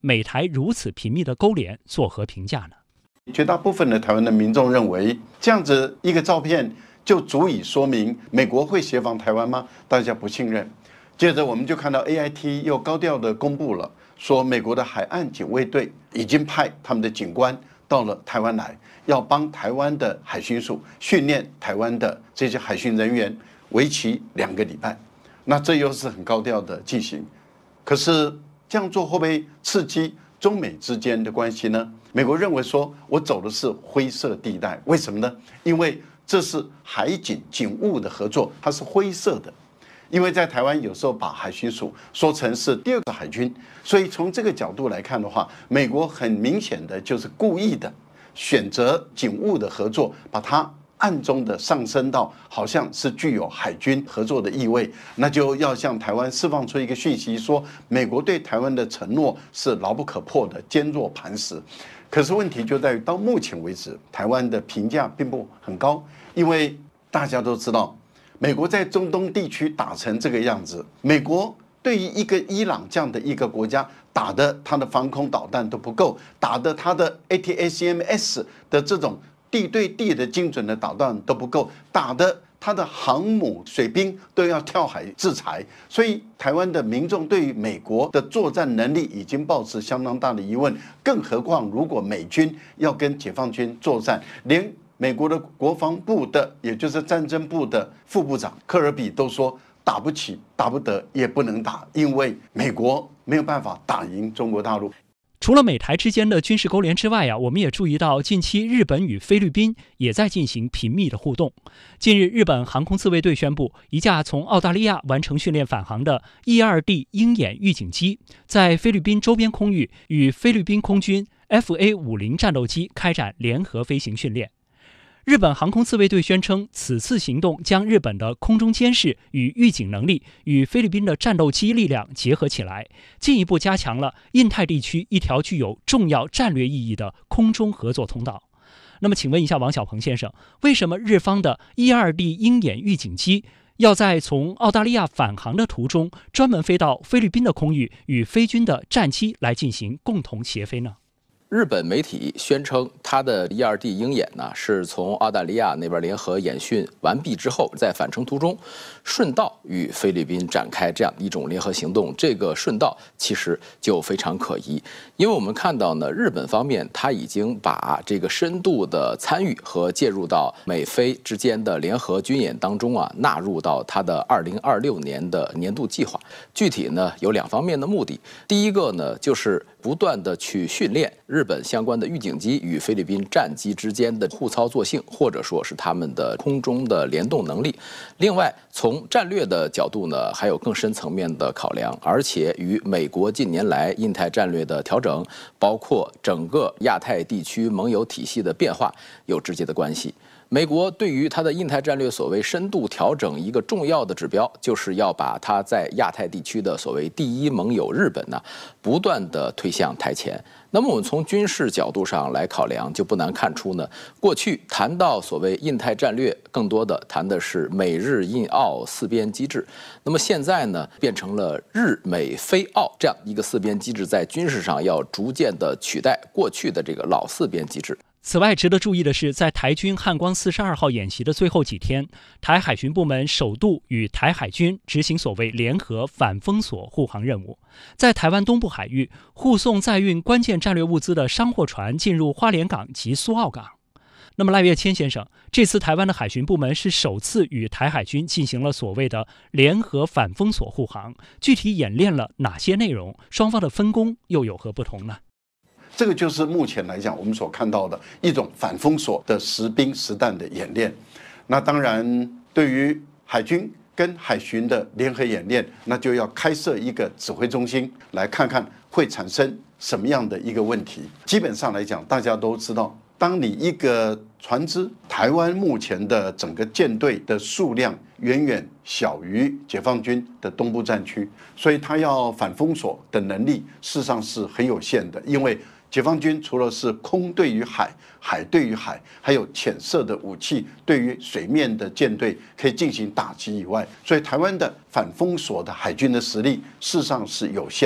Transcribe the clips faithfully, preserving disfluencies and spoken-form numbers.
美台如此频密的勾连作何评价呢？ 绝大部分的台湾的民众认为，这样子一个照片就足以说明美国会协防台湾吗？大家不信任。接着我们就看到 A I T 又高调的公布了，说美国的海岸警卫队已经派他们的警官到了台湾来，要帮台湾的海巡署训练台湾的这些海巡人员，为期两个礼拜。那这又是很高调的进行。可是这样做会不会刺激中美之间的关系呢？美国认为说，我走的是灰色地带，为什么呢？因为这是海警警务的合作，它是灰色的。因为在台湾有时候把海巡署说成是第二个海军，所以从这个角度来看的话，美国很明显的就是故意的选择警务的合作，把它暗中的上升到好像是具有海军合作的意味，那就要向台湾释放出一个讯息，说美国对台湾的承诺是牢不可破的，坚若磐石。可是问题就在于，到目前为止，台湾的评价并不很高，因为大家都知道，美国在中东地区打成这个样子，美国对于一个伊朗这样的一个国家，打的它的防空导弹都不够，打的它的 A T A C M S 的这种地对地的精准的导弹都不够，打的它的航母水兵都要跳海制裁，所以台湾的民众对于美国的作战能力已经抱持相当大的疑问，更何况如果美军要跟解放军作战，连美国的国防部的，也就是战争部的副部长科尔比都说，打不起、打不得，也不能打，因为美国没有办法打赢中国大陆。 除了美台之间的军事勾连之外啊，我们也注意到近期日本与菲律宾也在进行频密的互动。近日，日本航空自卫队宣布，一架从澳大利亚完成训练返航的 E 二 D 鹰眼预警机，在菲律宾周边空域与菲律宾空军 F A 五十 战斗机开展联合飞行训练。日本航空自卫队宣称，此次行动将日本的空中监视与预警能力与菲律宾的战斗机力量结合起来，进一步加强了印太地区一条具有重要战略意义的空中合作通道。那么请问一下王小鹏先生，为什么日方的 E 二 D 鹰眼预警机要在从澳大利亚返航的途中专门飞到菲律宾的空域与菲军的战机来进行共同协飞呢？ 日本媒体宣称，它的 E 二 D 鹰眼呢是从澳大利亚那边联合演训完毕之后，在返程途中顺道与菲律宾展开这样一种联合行动。这个顺道其实就非常可疑，因为我们看到呢，日本方面它已经把这个深度的参与和介入到美菲之间的联合军演当中啊，纳入到它的二零二六年的年度计划。具体呢有两方面的目的，第一个呢就是不断的去训练日本相关的预警机与菲律宾战机之间的互操作性，或者说是他们的空中的联动能力。另外，从战略的角度呢，还有更深层面的考量，而且与美国近年来印太战略的调整，包括整个亚太地区盟友体系的变化有直接的关系。美国对于它的印太战略所谓深度调整一个重要的指标，就是要把它在亚太地区的所谓第一盟友日本呢，不断的推向台前。那么我们从军事角度上来考量，就不难看出呢，过去谈到所谓印太战略，更多的谈的是美日印澳四边机制。那么现在呢，变成了日美菲澳这样一个四边机制，在军事上要逐渐的取代过去的这个老四边机制。 此外，值得注意的是，在台军汉光四十二号演习的最后几天，台海巡部门首度与台海军执行所谓联合反封锁护航任务，在台湾东部海域护送载运关键战略物资的商货船进入花莲港及苏澳港。那么赖岳谦先生，这次台湾的海巡部门是首次与台海军进行了所谓的联合反封锁护航，具体演练了哪些内容？双方的分工又有何不同呢？ 这个就是目前来讲我们所看到的一种反封锁的实兵实弹的演练。那当然，对于海军跟海巡的联合演练，那就要开设一个指挥中心，来看看会产生什么样的一个问题。基本上来讲，大家都知道，当你一个船只，台湾目前的整个舰队的数量远远小于解放军的东部战区，所以它要反封锁的能力事实上是很有限的，因为解放军除了是空对于海、海对于海，还有潜射的武器对于水面的舰队可以进行打击以外，所以台湾的反封锁的海军的实力事实上是有限的。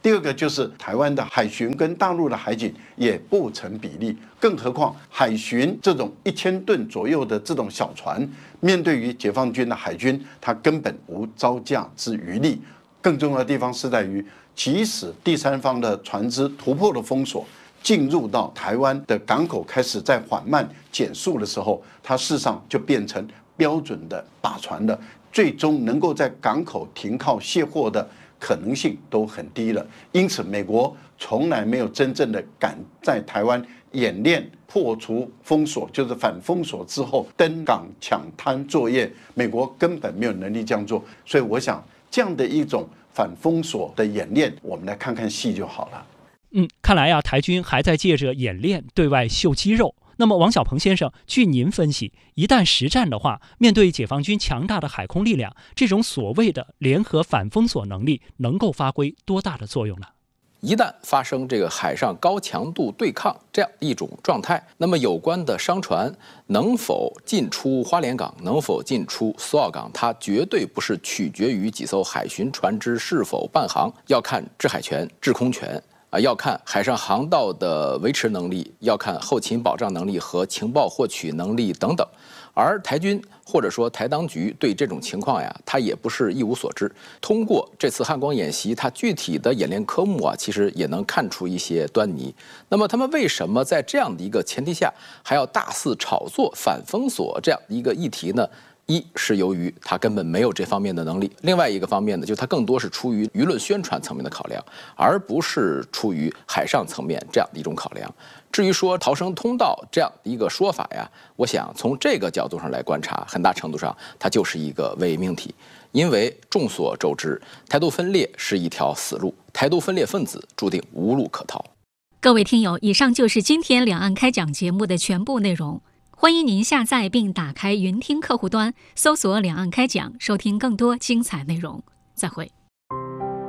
第二个就是台湾的海巡跟大陆的海警也不成比例，更何况海巡这种一千吨左右的这种小船，面对于解放军的海军，它根本无招架之余力。更重要的地方是在于，即使第三方的船只突破了封锁，进入到台湾的港口开始在缓慢减速的时候，它事实上就变成标准的靶船了，最终能够在港口停靠卸货的可能性都很低了。因此，美国从来没有真正的敢在台湾演练破除封锁，就是反封锁之后登港抢滩作业，美国根本没有能力这样做。所以，我想这样的一种反封锁的演练，我们来看看戏就好了。 嗯，看来啊，台军还在借着演练对外秀肌肉。那么，王小鹏先生，据您分析，一旦实战的话，面对解放军强大的海空力量，这种所谓的联合反封锁能力能够发挥多大的作用呢？ 一旦发生这个海上高强度对抗这样一种状态，那么有关的商船能否进出花莲港，能否进出苏澳港，它绝对不是取决于几艘海巡船只是否伴航，要看制海权、制空权。啊，要看海上航道的维持能力，要看后勤保障能力和情报获取能力等等。而台军或者说台当局对这种情况呀，他也不是一无所知。通过这次汉光演习，它具体的演练科目啊，其实也能看出一些端倪。那么他们为什么在这样的一个前提下，还要大肆炒作反封锁这样一个议题呢？一是由于他根本没有这方面的能力，另外一个方面呢，就他更多是出于舆论宣传层面的考量，而不是出于海上层面这样的一种考量。至于说逃生通道这样的一个说法呀，我想从这个角度上来观察，很大程度上它就是一个伪命题。因为众所周知，台独分裂是一条死路，台独分裂分子注定无路可逃。 各位听友，以上就是今天两岸开讲节目的全部内容。欢迎您下载并打开云听客户端，搜索两岸开讲，收听更多精彩内容。再会。